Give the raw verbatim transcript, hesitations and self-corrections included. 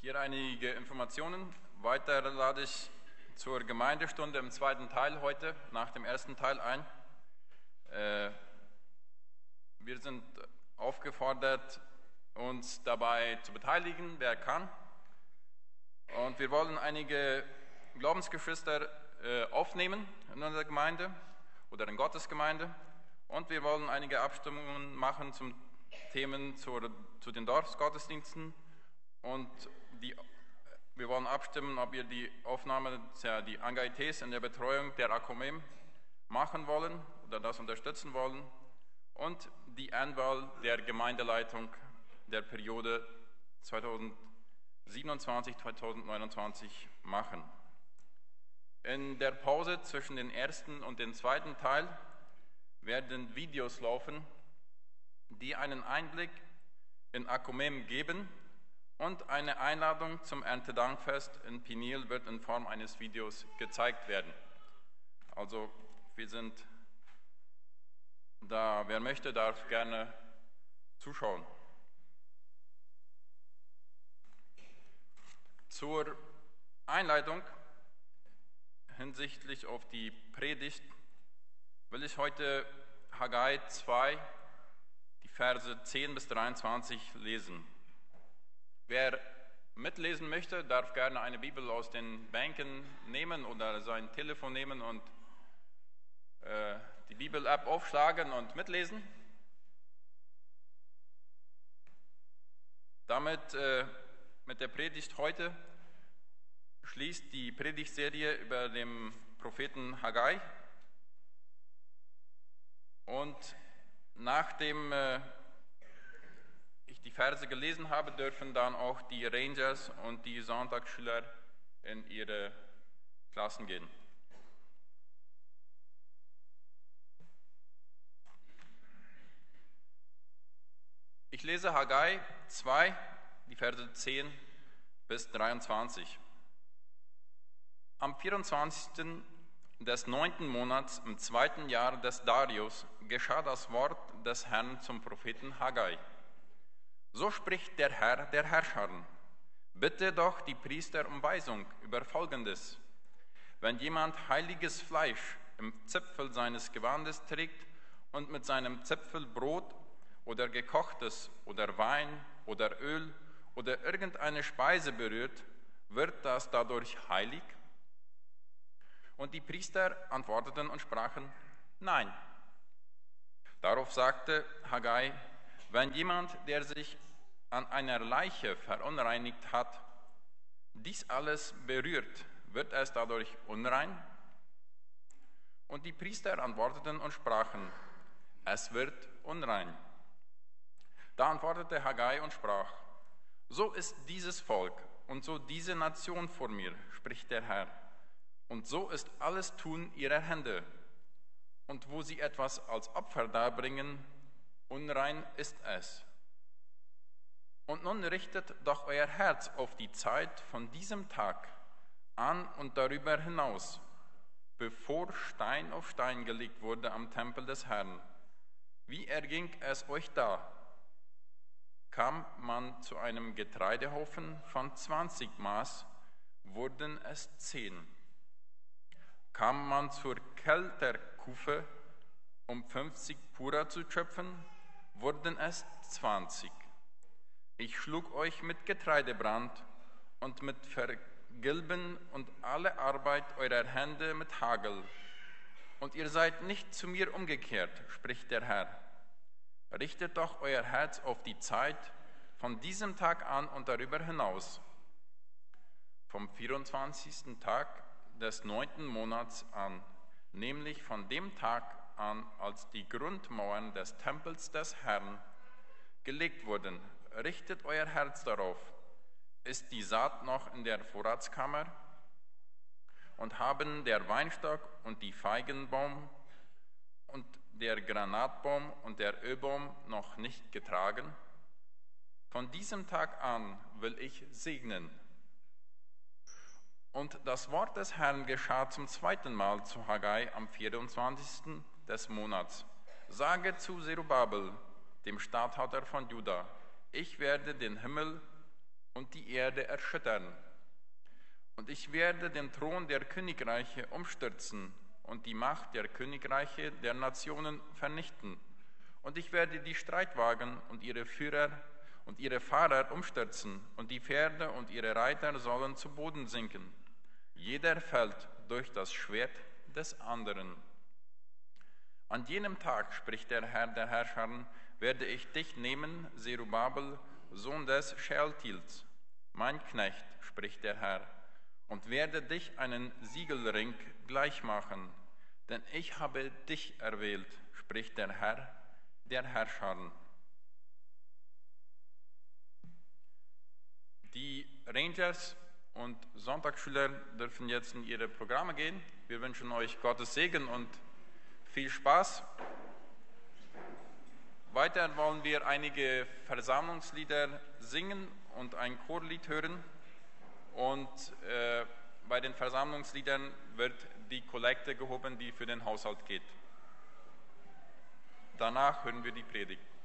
Hier einige Informationen. Weiter lade ich zur Gemeindestunde im zweiten Teil heute nach dem ersten Teil ein. Äh, wir sind aufgefordert, uns dabei zu beteiligen, wer kann. Und wir wollen einige Glaubensgeschwister äh, aufnehmen in unserer Gemeinde oder in Gottes Gemeinde. Und wir wollen einige Abstimmungen machen zum Themen zur, zu den Dorfsgottesdiensten. Und die, wir wollen abstimmen, ob wir die Aufnahme, ja, die Engagés in der Betreuung der Akomem machen wollen oder das unterstützen wollen und die Anwahl der Gemeindeleitung der Periode zweitausendsiebenundzwanzig bis zweitausendneunundzwanzig machen. In der Pause zwischen dem ersten und dem zweiten Teil werden Videos laufen, die einen Einblick in Akomem geben. Und eine Einladung zum Erntedankfest in Pinil wird in Form eines Videos gezeigt werden. Also wir sind da, wer möchte, darf gerne zuschauen. Zur Einleitung hinsichtlich auf die Predigt will ich heute Haggai zwei, die Verse zehn bis dreiundzwanzig lesen. Wer mitlesen möchte, darf gerne eine Bibel aus den Bänken nehmen oder sein Telefon nehmen und äh, die Bibel-App aufschlagen und mitlesen. Damit, äh, mit der Predigt heute, schließt die Predigtserie über den Propheten Haggai. Und nachdem äh, ich die Verse gelesen habe, dürfen dann auch die Rangers und die Sonntagsschüler in ihre Klassen gehen. Ich lese Haggai zwei, die Verse zehn bis dreiundzwanzig. Am vierundzwanzigsten des neunten Monats im zweiten Jahr des Darius geschah das Wort des Herrn zum Propheten Haggai. So spricht der Herr der Herrscher: Bitte doch die Priester um Weisung über Folgendes. Wenn jemand heiliges Fleisch im Zipfel seines Gewandes trägt und mit seinem Zipfel Brot oder gekochtes oder Wein oder Öl oder irgendeine Speise berührt, wird das dadurch heilig? Und die Priester antworteten und sprachen: Nein. Darauf sagte Haggai: Wenn jemand, der sich an einer Leiche verunreinigt hat, dies alles berührt, wird es dadurch unrein? Und die Priester antworteten und sprachen: Es wird unrein. Da antwortete Haggai und sprach: So ist dieses Volk und so diese Nation vor mir, spricht der Herr. Und so ist alles Tun ihrer Hände. Und wo sie etwas als Opfer darbringen, unrein ist es. Und nun richtet doch euer Herz auf die Zeit von diesem Tag an und darüber hinaus, bevor Stein auf Stein gelegt wurde am Tempel des Herrn. Wie erging es euch da? Kam man zu einem Getreidehaufen von zwanzig Maß, wurden es zehn. Kam man zur Kelterkufe, um fünfzig Pura zu schöpfen, wurden es zwanzig. Ich schlug euch mit Getreidebrand und mit Vergilben und alle Arbeit eurer Hände mit Hagel. Und ihr seid nicht zu mir umgekehrt, spricht der Herr. Richtet doch euer Herz auf die Zeit von diesem Tag an und darüber hinaus. Vom vierundzwanzigsten Tag des neunten Monats an, nämlich von dem Tag an, als die Grundmauern des Tempels des Herrn gelegt wurden. Richtet euer Herz darauf. Ist die Saat noch in der Vorratskammer? Und haben der Weinstock und die Feigenbaum und der Granatbaum und der Ölbaum noch nicht getragen? Von diesem Tag an will ich segnen. Und das Wort des Herrn geschah zum zweiten Mal zu Haggai am vierundzwanzigsten des Monats. Sage zu Zerubabel, dem Statthalter von Juda: Ich werde den Himmel und die Erde erschüttern. Und ich werde den Thron der Königreiche umstürzen und die Macht der Königreiche der Nationen vernichten. Und ich werde die Streitwagen und ihre Führer und ihre Fahrer umstürzen, und die Pferde und ihre Reiter sollen zu Boden sinken. Jeder fällt durch das Schwert des anderen. An jenem Tag, spricht der Herr der Herrscher, werde ich dich nehmen, Zerubabel, Sohn des Shealtiels, mein Knecht, spricht der Herr, und werde dich einen Siegelring gleichmachen, denn ich habe dich erwählt, spricht der Herr der Herrscher. Die Rangers und Sonntagsschüler dürfen jetzt in ihre Programme gehen. Wir wünschen euch Gottes Segen und viel Spaß. Weiter wollen wir einige Versammlungslieder singen und ein Chorlied hören. Und äh, bei den Versammlungsliedern wird die Kollekte gehoben, die für den Haushalt geht. Danach hören wir die Predigt.